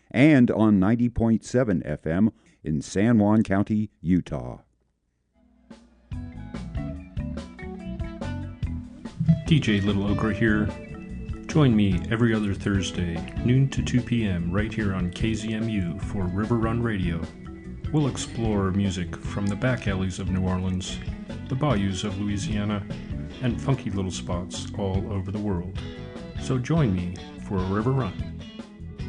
and on 90.7 FM in San Juan County, Utah. DJ Little Okra here. Join me every other Thursday, noon to 2 p.m. right here on KZMU for River Run Radio. We'll explore music from the back alleys of New Orleans, the bayous of Louisiana, and funky little spots all over the world. So join me for a River Run.